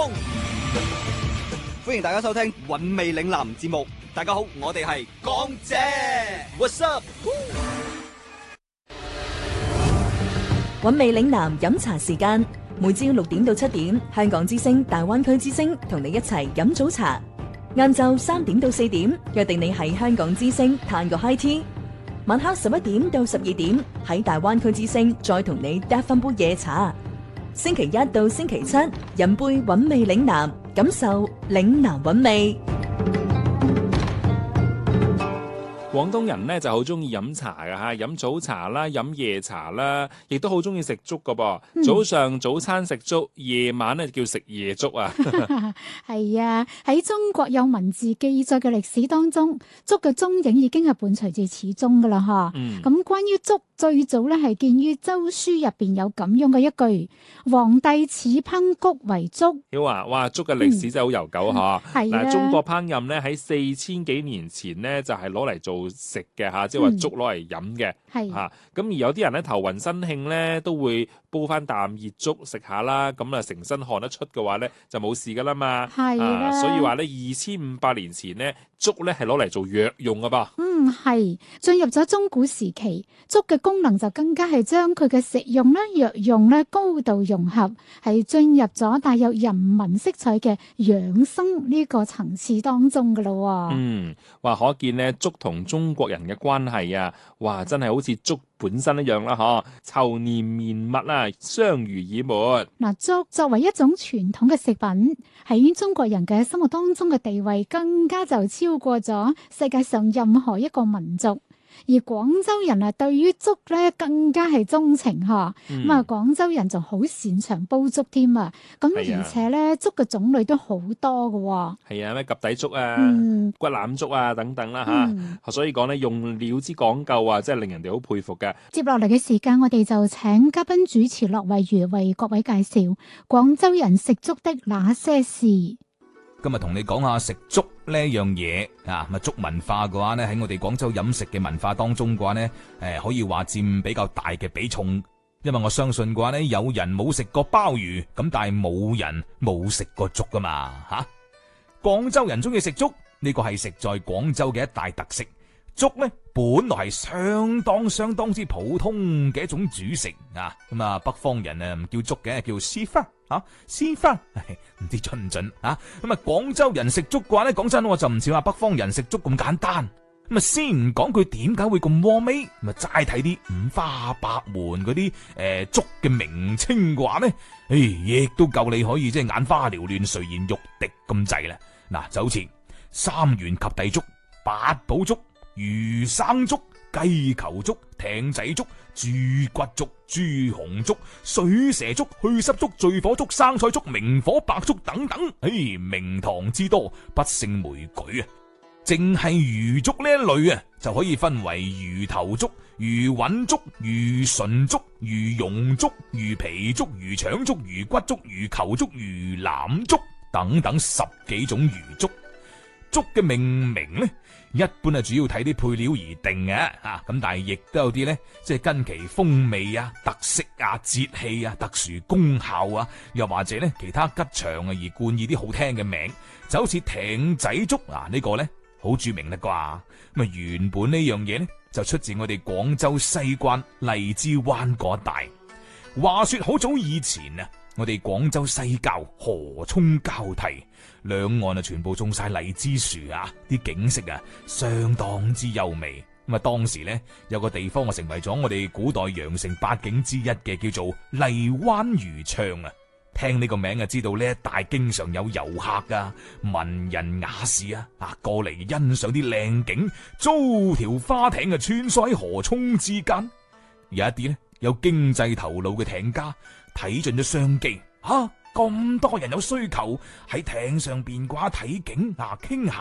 風。歡迎大家收聽韻味嶺南節目。大家好，我哋係港姐。What's up？ 韻味嶺南飲茶時間，每朝6點到7點，香港之聲、大灣區之聲同你一齊飲早茶。晏晝3點到4點，約定你喺香港之聲嘆個 high tea。晚黑11點到12點，喺大灣區之聲再同你嗒翻杯夜茶。星期一到星期七，飲杯韻味嶺南，感受嶺南韻味。 廣東人咧就好中意飲茶㗎吓，飲早茶啦，飲夜茶啦，亦都好中意食粥㗎噃。早上早餐食粥，夜晚咧叫食夜粥啊。 係啊，喺中國有文字記載嘅歷史當中，粥嘅蹤影已經係伴隨住始終噶啦吓。咁關於粥，最早咧係見於《周書》入邊有咁樣嘅一句：皇帝始烹谷為粥。曉啊，哇，粥嘅歷史真係好悠久吓。 係嗱，中國烹飪咧喺4000幾年前咧就係攞嚟做食嘅吓，即係話粥攞嚟飲嘅。係吓，咁而有啲人咧頭暈身慶咧都會煲翻啖熱粥食下啦，咁啊成身汗得出嘅話咧就冇事噶啦嘛。係所以話咧2500年前咧粥咧係攞嚟做藥用噶噃。 係進入咗中古時期，粥嘅功能就更加係將佢嘅食用啦、藥用咧高度融合，係進入咗帶有人文色彩嘅養生呢個層次當中噶咯。 話可見咧粥同中國人嘅關係啊，哇真係好似粥本身一樣啦，嗬，稠黏綿密啊，相濡以沫。 嗱，粥作為一種傳統嘅食品，喺中國人嘅心目當中嘅地位，更加就超過咗世界上任何一個民族。而廣州人啊，對於粥咧更加係鍾情吓，咁啊廣州人就好擅長煲粥添啊，咁而且咧粥嘅種類都好多㗎。 係啊，咩及第粥啊、骨腩粥啊等等啦吓，所以講咧用料之講究啊，真係令人哋好佩服嘅。 接落嚟嘅時間，我哋就請嘉賓主持駱惠如為各位介紹廣州人食粥的那些事。 今日同你講下食粥呢樣嘢啊，咁粥文化嘅話呢，喺我哋廣州飲食嘅文化當中嘅話呢，可以話佔比較大嘅比重。因為我相信嘅話呢，有人冇食過鮑魚，咁但係冇人冇食過粥噶嘛吓。廣州人中意食粥，呢個係食在廣州嘅一大特色。粥呢本來係相當之普通嘅一種主食啊，咁啊北方人啊唔叫粥嘅，叫絲花啊，絲花唔知準唔準啊？咁啊廣州人食粥嘅話咧，講真我就唔似話北方人食粥咁簡單。咁啊先唔講佢點解會咁和味，咁啊齋睇啲五花八門嗰啲粥嘅名稱嘅話咧，亦都夠你可以即係眼花繚亂、垂涎欲滴咁滯啦。嗱，就好似三元及第粥、八寶粥、魚生粥、雞球粥、艇仔粥、豬骨粥、豬紅粥、水蛇粥、去濕粥、醉火粥、生菜粥、明火白粥等等，名堂之多，不勝枚舉啊！淨係魚粥呢一類啊，就可以分為魚頭粥、魚韻粥、魚唇粥、魚蓉粥、魚皮粥、魚腸粥、魚骨粥、魚球粥、魚腩粥等等10幾種魚粥。粥嘅命名呢，一般係主要睇啲配料而定嘅吓，咁但係亦都有啲呢，即係跟其風味啊、特色啊、節氣啊、特殊功效啊，又或者呢其他吉祥啊而冠以啲好聽嘅名，就好似艇仔粥啊呢個呢好著名啦啩。咁啊原本呢樣嘢呢就出自我哋廣州西關荔枝灣嗰一帶。話說好早以前啊，我哋廣州西郊河涌交替，兩岸啊全部種晒荔枝樹啊，啲景色啊相當之優美。咁啊當時呢，有個地方啊成為咗我哋古代羊城八景之一嘅，叫做荔灣漁唱啊。聽呢個名啊，知道呢一帶經常有遊客啊、文人雅士啊過嚟欣賞啲靚景，租條花艇啊穿梭喺河涌之間。有一啲呢，有經濟頭腦嘅艇家睇準咗商機，咁多人有需求喺艇上邊掛睇景傾下。